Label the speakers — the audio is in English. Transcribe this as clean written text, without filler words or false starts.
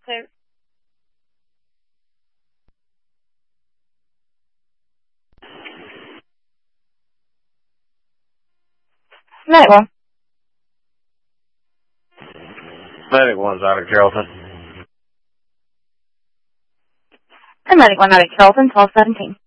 Speaker 1: Clear. Medic 1.
Speaker 2: Medic 1's out of Carrollton.
Speaker 1: And Medic 1 out of Carrollton, 1217.